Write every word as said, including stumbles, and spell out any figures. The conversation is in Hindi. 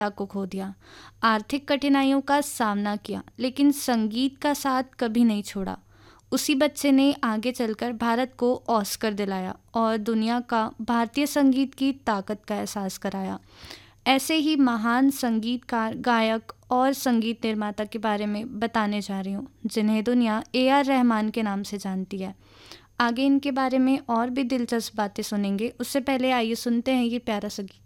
को खो दिया, आर्थिक कठिनाइयों का सामना किया, लेकिन संगीत का साथ कभी नहीं छोड़ा। उसी बच्चे ने आगे चलकर भारत को ऑस्कर दिलाया और दुनिया का भारतीय संगीत की ताकत का एहसास कराया। ऐसे ही महान संगीतकार, गायक और संगीत निर्माता के बारे में बताने जा रही हूँ, जिन्हें दुनिया ए आर रहमान के नाम से जानती है। आगे इनके बारे में और भी दिलचस्प बातें सुनेंगे, उससे पहले आइए सुनते हैं ये प्यारा सा गीत।